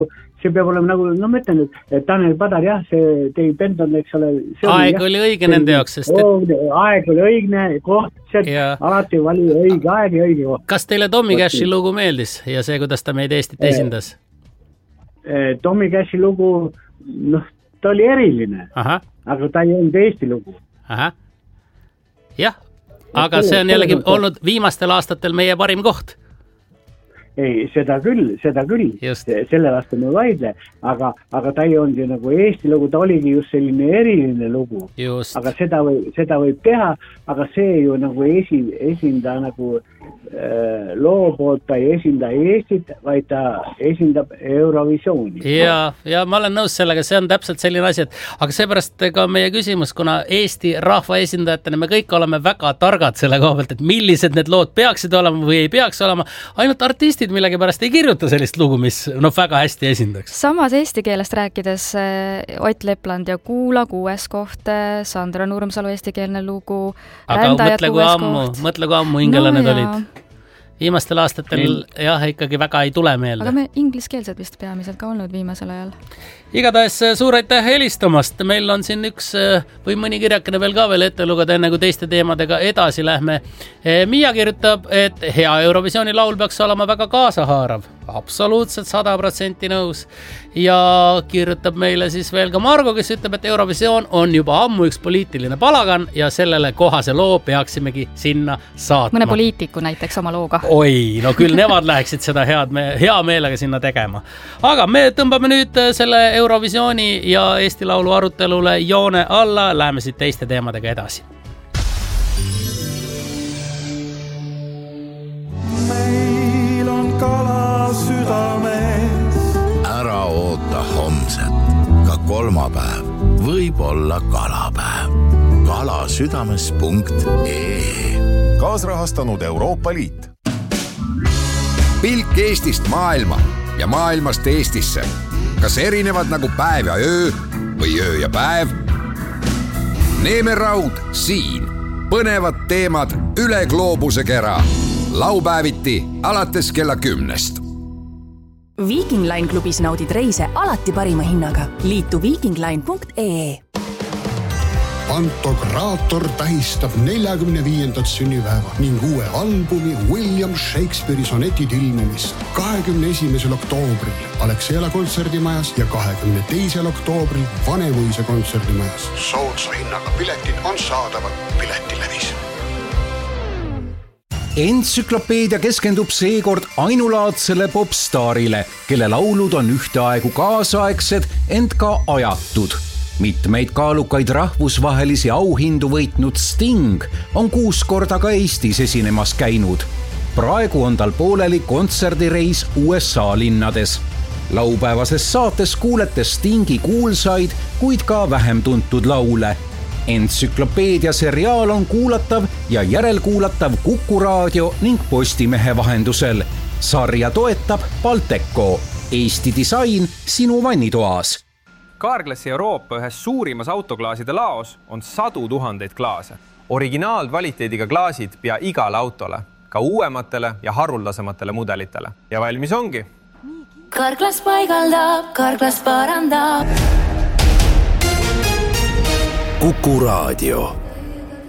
see peab olema nagu, no ma ütlen, et Tanel Padar, jah, see teie bänd on, eks ole... Aeg oli õige nende jaoks, sest... Aeg oli õigne, koht, alati vali õige aeg ja õige koht. Kas teile Tommy Cashi lugu meeldis ja see, kuidas ta meid Eestit esindas? Tommy Cashi lugu, noh, ta oli eriline, aga ta ei olnud Eesti lugu. Jah, aga see on jällegi olnud viimastel aastatel meie parim koht. Ei, seda küll, selle vastu me vaidle, aga ta ei olnud ju nagu Eesti lugu, ta oligi just selline eriline lugu, aga seda võib teha, aga see ju nagu esinda nagu loo poolt, ta ei esinda Eestit, vaid ta esindab Eurovisiooni. Ja ma olen nõus sellega, see on täpselt selline asi, aga seepärast ka meie küsimus, kuna Eesti rahva esindajatena me kõik oleme väga targad selle koha pealt, et millised need lood peaksid olema või ei peaks olema, ainult artistid millegipärast ei kirjuta sellist lugu, mis väga hästi esindaks. Samas eesti keelest rääkides Ott Lepland ja Kuula 6. koht, Sandra Nurmsalu eestikeelne lugu, Rändajad 6. koht. Mõtle, kui ammu hingele need olid. Viimastel aastatel jah, ikkagi väga ei tule meelde. Aga me ingliskeelsed vist peamiselt ka olnud viimasel ajal. Igatahes suur aitäh helistamast. Meil on siin üks või mõni kirjakene veel ka veel ette lugeda, enne kui teiste teemadega edasi lähme. Miia kirjutab, et hea Eurovisiooni laul peaks olema väga kaasahaarav. Absoluutselt 100% nõus. Ja kirjutab meile siis veel ka Margo, kes ütleb, et Eurovisioon on juba ammu üks poliitiline palagan ja sellele kohase loo peaksimegi sinna saatma. Mõne poliitiku näiteks oma looga. Oi, no küll nemad läheksid seda hea meelega sinna tegema. Aga me tõmbame nüüd selle Eurovisiooni ja Eesti Laulu arutelule joone alla. Läheme siit teiste teemadega edasi. Meil on kala südames. Ära oota homset. Ka kolmapäev võib olla kalapäev. kalasüdames.ee Kaasrahastanud Euroopa Liit. Pilk Eestist maailma ja maailmast Eestisse. Kas erinevad nagu päev ja öö või öö ja päev? Neeme Raud siin. Põnevad teemad üle gloobuse kera. Laupäeviti alates kella 10. Viking Line klubis naudid reise alati parima hinnaga. Liitu vikingline.ee Pantokraator tähistab 45. sünnipäeva ning uue albumi William Shakespeare'i sonetid ilmumist 21. oktoobril Alexela kontserdimajas ja 22. oktoobril Vanemuise kontserdimajas. Soodsa hinnaga piletid on saadaval Piletilevis. Entsüklopeedia keskendub seekord ainulaadsele popstaarile, kelle laulud on ühteaegu kaasaegsed, ent ka ajatud. Mitmeid kaalukaid rahvusvahelisi auhindu võitnud Sting on 6 korda ka Eestis esinemas käinud. Praegu on tal pooleli kontserdireis USA linnades. Laupäevases saates kuulete Stingi kuulsaid, kuid ka vähem tuntud laule. Entsüklopeedia seriaal on kuulatav ja järelkuulatav Kuku Raadio ning Postimehe vahendusel. Sarja toetab Balteco. Eesti disain sinu vannitoas. Carglassi Euroopa ühes suurimas autoklaaside laos on 100 000 klaase. Originaalkvaliteediga klaasid pea igale autole, ka uuematele ja haruldasematele mudelitele. Ja valmis ongi. Carglass paigaldab, Carglass parandab. Kuku Raadio.